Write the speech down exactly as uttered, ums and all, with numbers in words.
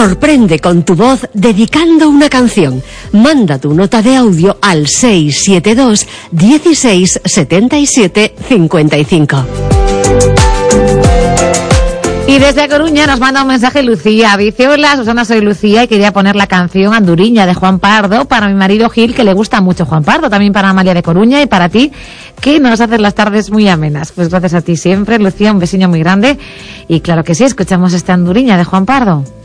Sorprende con tu voz dedicando una canción. Manda tu nota de audio al seis siete dos, dieciséis, setenta y siete, cincuenta y cinco. Y desde A Coruña nos manda un mensaje Lucía. Dice: hola, Susana, soy Lucía y quería poner la canción Anduriña de Juan Pardo para mi marido Gil, que le gusta mucho Juan Pardo, también para Amalia de Coruña y para ti, que nos haces las tardes muy amenas. Pues gracias a ti siempre, Lucía, un besiño muy grande. Y claro que sí, escuchamos esta Anduriña de Juan Pardo.